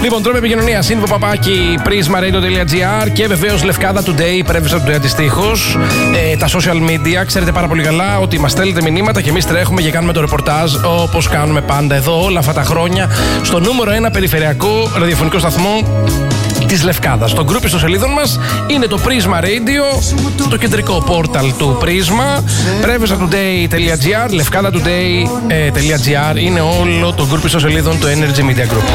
Λοιπόν, τρόπο επικοινωνία info@prismaradio.gr και βεβαίως Λευκάδα Today, Previous Today αντιστοίχως. Τα social media, ξέρετε πάρα πολύ καλά ότι μας στέλνετε μηνύματα και εμείς τρέχουμε και κάνουμε το ρεπορτάζ όπως κάνουμε πάντα εδώ όλα αυτά τα χρόνια στο νούμερο 1 περιφερειακό ραδιοφωνικό σταθμό της Λευκάδας. Το group ιστοσελίδων μας είναι το Prisma Radio, το κεντρικό πόρταλ του Prisma, previousatoday.gr, levkadatoday.gr, είναι όλο το group ιστοσελίδων του Energy Media Group.